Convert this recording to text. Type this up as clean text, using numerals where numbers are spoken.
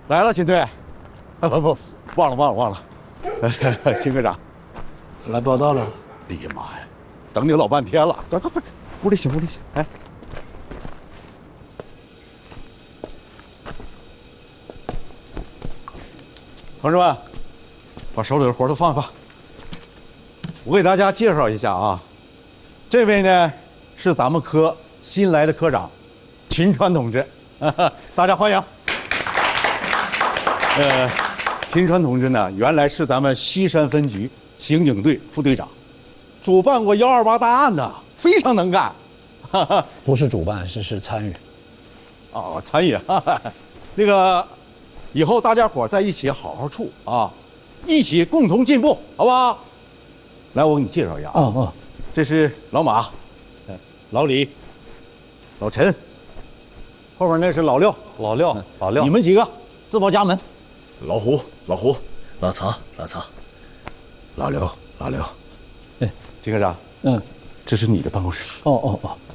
来了，秦队。啊不，忘了。秦科长， 来报道了。 哎呀妈呀，等你老半天了。快，屋里请。哎，同志们，把手里的活都放一放。我给大家介绍一下啊，这位呢是咱们科新来的科长秦川同志，大家欢迎。秦川同志呢，原来是咱们西山分局刑警队副队长，主办过128大案的，非常能干。 不是主办，是参与。 哦，参与。那个，以后大家伙在一起好好处啊，一起共同进步，好不好？来，我给你介绍一下啊。这是老马，老李，老陈，后面那是老廖， 老廖， 你们几个自报家门。 老胡，老曹，老刘。 秦科长，这是你的办公室。 哦。